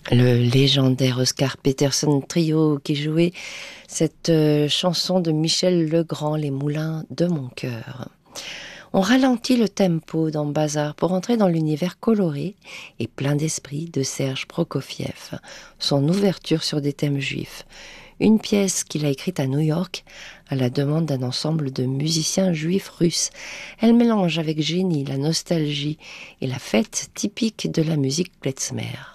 Le légendaire Oscar Peterson Trio qui jouait cette chanson de Michel Legrand, Les Moulins de mon cœur. On ralentit le tempo dans Bazar pour entrer dans l'univers coloré et plein d'esprit de Serge Prokofiev, son ouverture sur des thèmes juifs. Une pièce qu'il a écrite à New York à la demande d'un ensemble de musiciens juifs russes. Elle mélange avec génie la nostalgie et la fête typique de la musique klezmer.